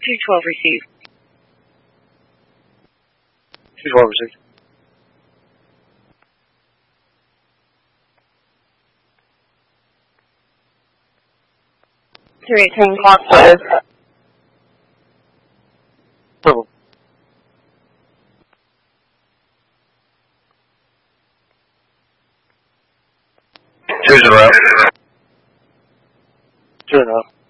212 received. 212 received. .218 clock says. Purple. Two's in route. 2-0.